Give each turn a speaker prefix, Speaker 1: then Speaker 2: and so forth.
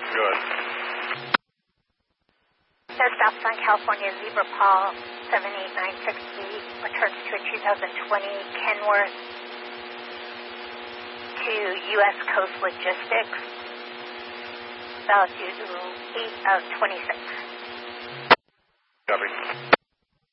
Speaker 1: Good.
Speaker 2: There's stops on California Zebra Paul 78960, returns to a 2020 Kenworth to U.S. Coast Logistics, value 8 of 26.
Speaker 1: Copy.